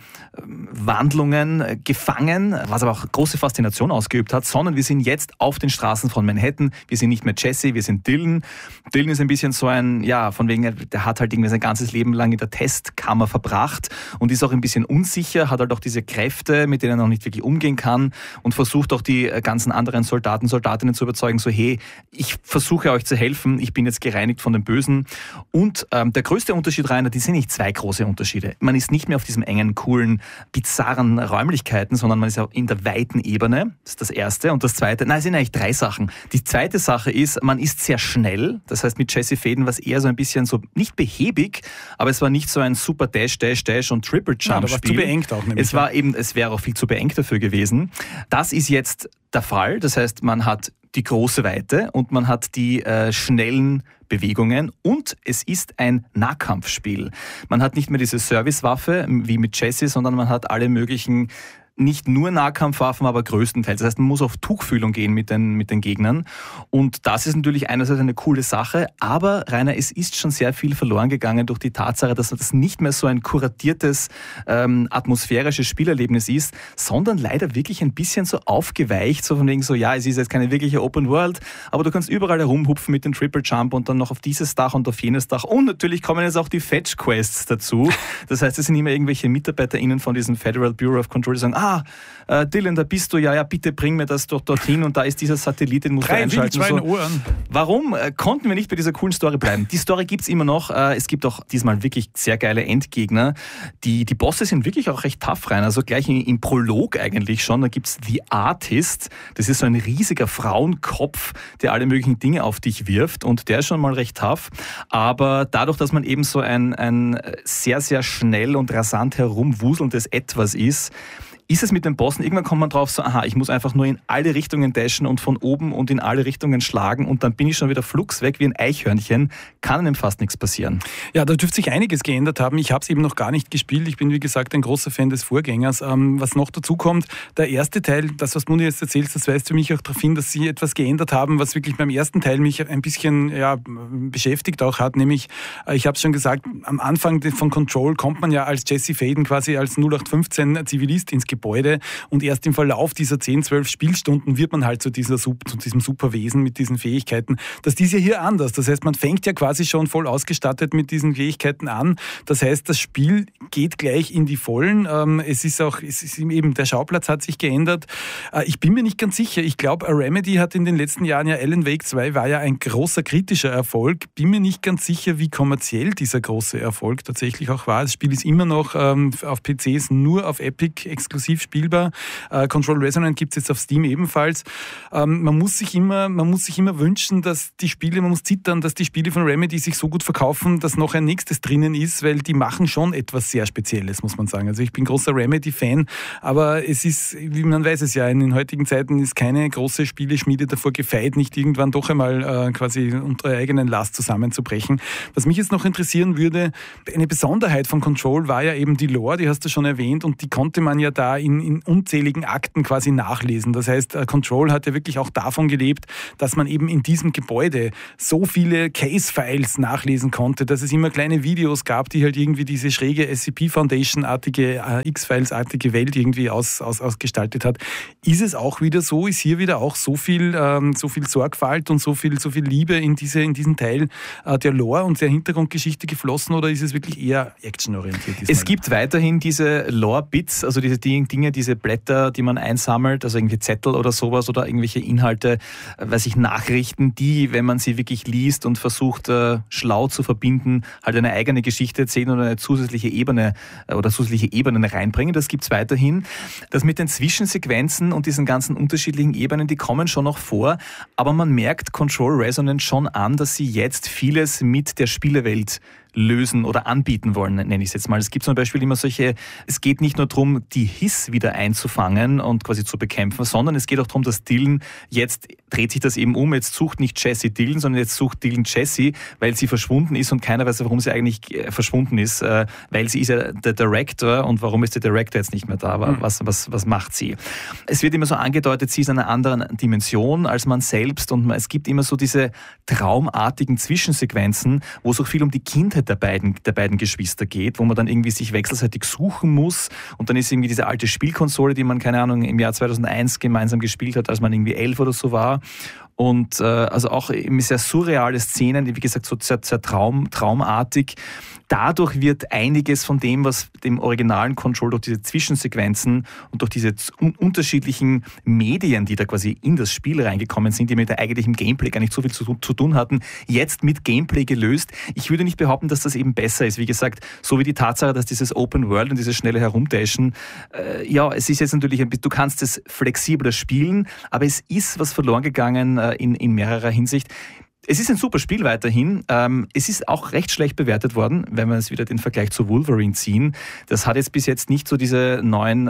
Wandlungen gefangen, was aber auch große Faszination ausgeübt hat, sondern wir sind jetzt auf den Straßen von Manhattan. Wir sind nicht mehr Jesse, wir sind Dylan. Dylan ist ein bisschen so von wegen, der hat halt irgendwie sein ganzes Leben lang in der Testkammer verbracht und ist auch ein bisschen unsicher, hat halt auch diese Kräfte, mit denen er noch nicht wirklich umgehen kann und versucht auch die ganzen anderen Soldatinnen zu überzeugen, so hey, ich versuche euch zu helfen, ich bin jetzt gereinigt von den Bösen. Und der größte Unterschied, Rainer, die sind nicht zwei große Unterschiede. Man ist nicht mehr auf diesem engen, coolen, bizarren Räumlichkeiten, sondern man ist auch in der weiten Ebene. Das ist das Erste. Und das Zweite, es sind eigentlich 3 Sachen. Die zweite Sache ist, man ist sehr schnell. Das heißt, mit Jesse Faden war es eher so ein bisschen so, nicht behäbig, aber es war nicht so ein super Dash und Triple Jump Spiel. War zu beengt auch nämlich. Es wäre auch viel zu beengt dafür gewesen. Das ist jetzt der Fall. Das heißt, man hat die große Weite und man hat die schnellen Bewegungen und es ist ein Nahkampfspiel. Man hat nicht mehr diese Servicewaffe wie mit Jesse, sondern man hat alle möglichen, nicht nur Nahkampfwaffen, aber größtenteils. Das heißt, man muss auf Tuchfühlung gehen mit den Gegnern. Und das ist natürlich einerseits eine coole Sache, aber Rainer, es ist schon sehr viel verloren gegangen durch die Tatsache, dass das nicht mehr so ein kuratiertes, atmosphärisches Spielerlebnis ist, sondern leider wirklich ein bisschen so aufgeweicht, so von wegen so, ja, es ist jetzt keine wirkliche Open World, aber du kannst überall herumhupfen mit dem Triple Jump und dann noch auf dieses Dach und auf jenes Dach. Und natürlich kommen jetzt auch die Fetch Quests dazu. Das heißt, es sind immer irgendwelche MitarbeiterInnen von diesem Federal Bureau of Control, die sagen, Dylan, da bist du, ja, bitte bring mir das doch dorthin und da ist dieser Satellit, den musst du einschalten. So. Ohren. Warum konnten wir nicht bei dieser coolen Story bleiben? Die Story gibt's immer noch. Es gibt auch diesmal wirklich sehr geile Endgegner. Die Bosse sind wirklich auch recht tough rein. Also gleich im Prolog eigentlich schon, da gibt's The Artist. Das ist so ein riesiger Frauenkopf, der alle möglichen Dinge auf dich wirft und der ist schon mal recht tough. Aber dadurch, dass man eben so ein sehr, sehr schnell und rasant herumwuselndes Etwas ist es mit den Bossen, irgendwann kommt man drauf so, ich muss einfach nur in alle Richtungen dashen und von oben und in alle Richtungen schlagen und dann bin ich schon wieder flugs weg wie ein Eichhörnchen, kann einem fast nichts passieren. Ja, da dürfte sich einiges geändert haben. Ich habe es eben noch gar nicht gespielt. Ich bin, wie gesagt, ein großer Fan des Vorgängers. Was noch dazu kommt, der erste Teil, das, was du jetzt erzählst, das weist für mich auch darauf hin, dass sie etwas geändert haben, was wirklich beim ersten Teil mich ein bisschen beschäftigt auch hat. Nämlich, ich habe es schon gesagt, am Anfang von Control kommt man ja als Jesse Faden quasi als 0815 Zivilist ins Gebäude Gebäude und erst im Verlauf dieser 10-12 Spielstunden wird man halt zu diesem Superwesen mit diesen Fähigkeiten. Das ist ja hier anders. Das heißt, man fängt ja quasi schon voll ausgestattet mit diesen Fähigkeiten an. Das heißt, das Spiel geht gleich in die Vollen. Es ist eben, der Schauplatz hat sich geändert. Ich bin mir nicht ganz sicher. Ich glaube, Remedy hat in den letzten Jahren ja Alan Wake 2 war ja ein großer kritischer Erfolg. Bin mir nicht ganz sicher, wie kommerziell dieser große Erfolg tatsächlich auch war. Das Spiel ist immer noch auf PCs nur auf Epic exklusiv spielbar. Control Resonant gibt es jetzt auf Steam ebenfalls. Man muss sich immer wünschen, dass man muss zittern, dass die Spiele von Remedy sich so gut verkaufen, dass noch ein nächstes drinnen ist, weil die machen schon etwas sehr Spezielles, muss man sagen. Also ich bin großer Remedy-Fan, aber es ist, wie man weiß es ja, in den heutigen Zeiten ist keine große Spieleschmiede davor gefeit, nicht irgendwann doch einmal quasi unter eigenen Last zusammenzubrechen. Was mich jetzt noch interessieren würde, eine Besonderheit von Control war ja eben die Lore, die hast du schon erwähnt, und die konnte man ja da in unzähligen Akten quasi nachlesen. Das heißt, Control hat ja wirklich auch davon gelebt, dass man eben in diesem Gebäude so viele Case-Files nachlesen konnte, dass es immer kleine Videos gab, die halt irgendwie diese schräge SCP-Foundation-artige, X-Files-artige Welt irgendwie ausgestaltet hat. Ist es auch wieder so? Ist hier wieder auch so viel Sorgfalt und so viel Liebe in diesen Teil der Lore und der Hintergrundgeschichte geflossen, oder ist es wirklich eher actionorientiert? Es gibt weiterhin diese Lore-Bits, also diese Dinge, diese Blätter, die man einsammelt, also irgendwie Zettel oder sowas oder irgendwelche Inhalte, Nachrichten, die, wenn man sie wirklich liest und versucht, schlau zu verbinden, halt eine eigene Geschichte erzählen oder eine zusätzliche Ebene oder zusätzliche Ebenen reinbringen. Das gibt es weiterhin. Das mit den Zwischensequenzen und diesen ganzen unterschiedlichen Ebenen, die kommen schon noch vor, aber man merkt Control Resonant schon an, dass sie jetzt vieles mit der Spielewelt lösen oder anbieten wollen, nenne ich es jetzt mal. Es gibt zum Beispiel immer es geht nicht nur darum, die Hiss wieder einzufangen und quasi zu bekämpfen, sondern es geht auch darum, dass Dylan, jetzt dreht sich das eben um, jetzt sucht nicht Jessie Dylan, sondern jetzt sucht Dylan Jessie, weil sie verschwunden ist und keiner weiß, warum sie eigentlich verschwunden ist, weil sie ist ja der Director, und warum ist der Director jetzt nicht mehr da? Was macht sie? Es wird immer so angedeutet, sie ist in einer anderen Dimension als man selbst, und es gibt immer so diese traumartigen Zwischensequenzen, wo so viel um die Kindheit der beiden Geschwister geht, wo man dann irgendwie sich wechselseitig suchen muss, und dann ist irgendwie diese alte Spielkonsole, die man, keine Ahnung, im Jahr 2001 gemeinsam gespielt hat, als man irgendwie 11 oder so war. Und also auch sehr surreale Szenen, die wie gesagt so sehr traumartig. Dadurch wird einiges von dem, was dem originalen Control durch diese Zwischensequenzen und durch diese unterschiedlichen Medien, die da quasi in das Spiel reingekommen sind, die mit der eigentlichen Gameplay gar nicht so viel zu tun hatten, jetzt mit Gameplay gelöst. Ich würde nicht behaupten, dass das eben besser ist. Wie gesagt, so wie die Tatsache, dass dieses Open World und dieses schnelle Herumdashen, es ist jetzt natürlich du kannst es flexibler spielen, aber es ist was verloren gegangen in mehrerer Hinsicht. Es ist ein super Spiel weiterhin. Es ist auch recht schlecht bewertet worden, wenn wir jetzt wieder den Vergleich zu Wolverine ziehen. Das hat jetzt bis jetzt nicht so diese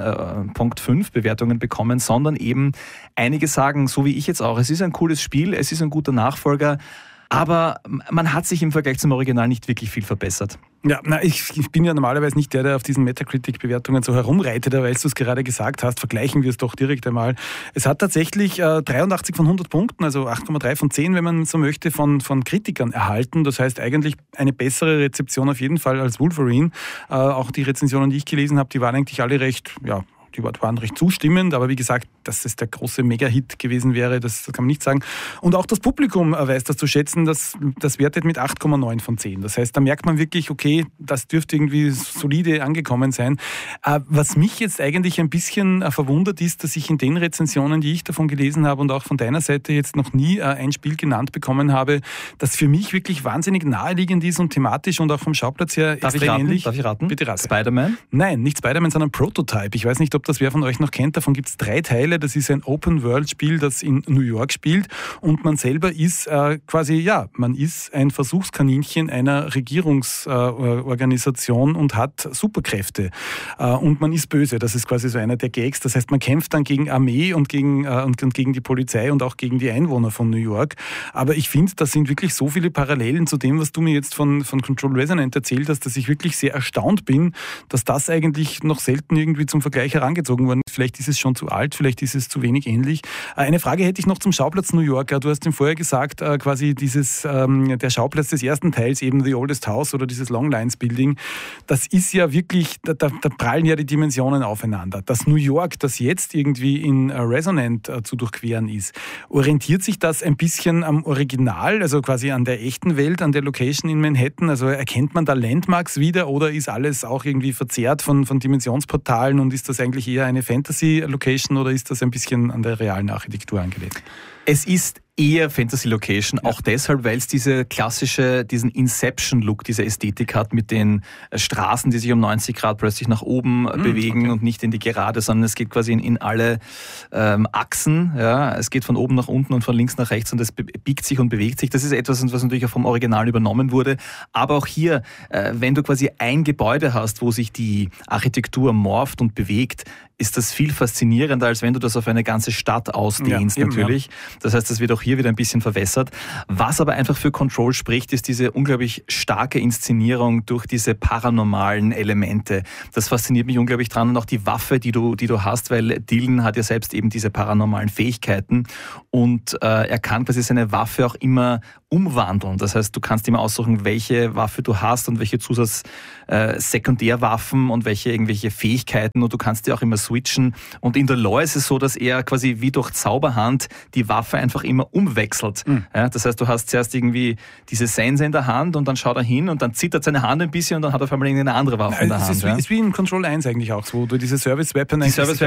9.5 Bewertungen bekommen, sondern eben einige sagen, so wie ich jetzt auch, es ist ein cooles Spiel, es ist ein guter Nachfolger, aber man hat sich im Vergleich zum Original nicht wirklich viel verbessert. Ja, ich bin ja normalerweise nicht der auf diesen Metacritic-Bewertungen so herumreitet, aber weil du es gerade gesagt hast, vergleichen wir es doch direkt einmal. Es hat tatsächlich 83 von 100 Punkten, also 8,3 von 10, wenn man so möchte, von Kritikern erhalten. Das heißt eigentlich eine bessere Rezeption auf jeden Fall als Wolverine. Auch die Rezensionen, die ich gelesen habe, die waren eigentlich alle recht, die waren recht zustimmend, aber wie gesagt, dass es der große Mega-Hit gewesen wäre, das kann man nicht sagen. Und auch das Publikum weiß das zu schätzen, das wertet mit 8,9 von 10. Das heißt, da merkt man wirklich, okay, das dürfte irgendwie solide angekommen sein. Was mich jetzt eigentlich ein bisschen verwundert ist, dass ich in den Rezensionen, die ich davon gelesen habe und auch von deiner Seite jetzt noch nie ein Spiel genannt bekommen habe, das für mich wirklich wahnsinnig naheliegend ist und thematisch und auch vom Schauplatz her extrem ähnlich. Darf ich raten? Bitte rate. Spider-Man? Nein, nicht Spider-Man, sondern Prototype. Ich weiß nicht, ob das wer von euch noch kennt. Davon gibt es 3 Teile. Das ist ein Open-World-Spiel, das in New York spielt. Und man selber ist man ist ein Versuchskaninchen einer Regierungsorganisation und hat Superkräfte. Und man ist böse. Das ist quasi so einer der Gags. Das heißt, man kämpft dann gegen Armee und gegen die Polizei und auch gegen die Einwohner von New York. Aber ich finde, das sind wirklich so viele Parallelen zu dem, was du mir jetzt von Control Resonant erzählt hast, dass ich wirklich sehr erstaunt bin, dass das eigentlich noch selten irgendwie zum Vergleich herangezogen herangezogen worden. Vielleicht ist es schon zu alt, vielleicht ist es zu wenig ähnlich. Eine Frage hätte ich noch zum Schauplatz New York. Du hast ihm vorher gesagt, quasi der Schauplatz des ersten Teils, eben The Oldest House oder dieses Longlines Building, das ist ja wirklich, da prallen ja die Dimensionen aufeinander. Das New York, das jetzt irgendwie in Resonant zu durchqueren ist, orientiert sich das ein bisschen am Original, also quasi an der echten Welt, an der Location in Manhattan? Also erkennt man da Landmarks wieder oder ist alles auch irgendwie verzerrt von Dimensionsportalen und ist das eigentlich eher eine Fantasy-Location oder ist das ein bisschen an der realen Architektur angelegt? Es ist eher Fantasy-Location, auch deshalb, weil es diesen Inception-Look, diese Ästhetik hat mit den Straßen, die sich um 90 Grad plötzlich nach oben bewegen und nicht in die Gerade, sondern es geht quasi in alle Achsen. Ja. Es geht von oben nach unten und von links nach rechts und es biegt sich und bewegt sich. Das ist etwas, was natürlich auch vom Original übernommen wurde. Aber auch hier, wenn du quasi ein Gebäude hast, wo sich die Architektur morpht und bewegt, ist das viel faszinierender, als wenn du das auf eine ganze Stadt ausdehnst, natürlich. Ja. Das heißt, das wird auch hier wieder ein bisschen verwässert. Was aber einfach für Control spricht, ist diese unglaublich starke Inszenierung durch diese paranormalen Elemente. Das fasziniert mich unglaublich dran und auch die Waffe, die du hast, weil Dylan hat ja selbst eben diese paranormalen Fähigkeiten und er kann quasi seine Waffe auch immer umwandeln. Das heißt, du kannst immer aussuchen, welche Waffe du hast und welche Sekundärwaffen und irgendwelche Fähigkeiten und du kannst die auch immer switchen. Und in der Lore ist es so, dass er quasi wie durch Zauberhand die Waffe einfach immer umwechselt. Ja, das heißt, du hast zuerst irgendwie diese Sense in der Hand und dann schaut er hin und dann zittert seine Hand ein bisschen und dann hat er auf einmal eine andere Waffe in der Hand. Es ist wie in Control 1 eigentlich auch so, wo du diese Service-Weapon